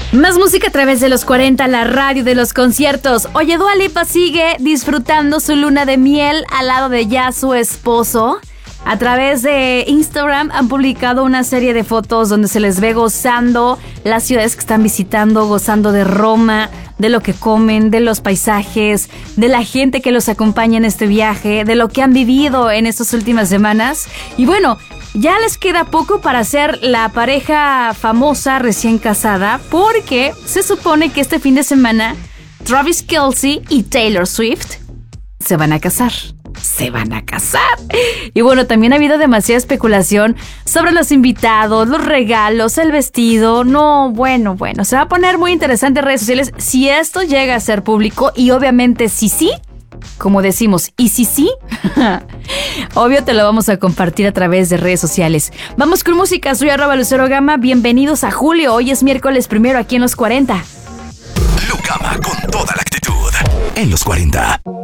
Más música a través de los 40, la radio de los conciertos. Oye, Dua Lipa sigue disfrutando su luna de miel al lado de ya su esposo. A través de Instagram han publicado una serie de fotos donde se les ve gozando las ciudades que están visitando, gozando de Roma, de lo que comen, de los paisajes, de la gente que los acompaña en este viaje, de lo que han vivido en estas últimas semanas. Y bueno, ya les queda poco para ser la pareja famosa recién casada, porque se supone que este fin de semana Travis Kelce y Taylor Swift se van a casar. Se van a casar. Y bueno, también ha habido demasiada especulación sobre los invitados, los regalos, el vestido. No, bueno, se va a poner muy interesante en redes sociales si esto llega a ser público. Y obviamente si sí, como decimos, y si sí, obvio te lo vamos a compartir a través de redes sociales. Vamos con música, soy @LuceroGama. Bienvenidos a julio, hoy es miércoles 1 aquí en Los 40. Lu Gama con toda la actitud en Los 40.